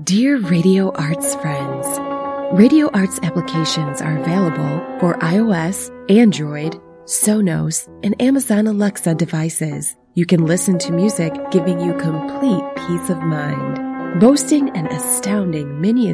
Dear Radio Arts friends, Radio Arts applications are available for iOS, Android, Sonos, and Amazon Alexa devices. You can listen to music, giving you complete peace of mind. Boasting an astounding many